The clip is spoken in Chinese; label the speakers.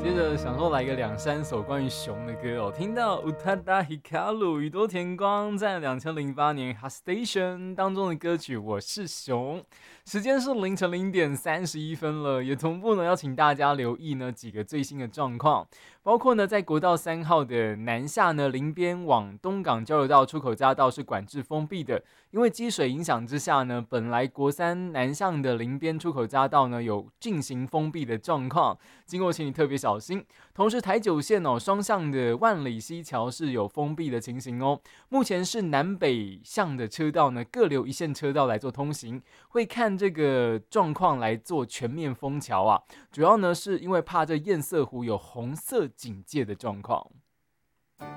Speaker 1: 接着想说来个2-3首关于熊的歌哦，听到 Utada Hikaru 宇多田光在2008年 Hot Station 当中的歌曲《我是熊》，时间是凌晨0:31了，也同步呢要请大家留意呢几个最新的状况，包括呢在国道3号的南下呢林边往东港交流道出口匝道是管制封闭的，因为积水影响之下呢，本来国三南向的林边出口匝道呢有进行封闭的状况，经过请你特别小心。同时台九线双向的万里溪桥是有封闭的情形哦。目前是南北向的车道呢各留一线车道来做通行，会看这个状况来做全面封桥啊。主要呢是因为怕这堰塞湖有红色警戒的状况。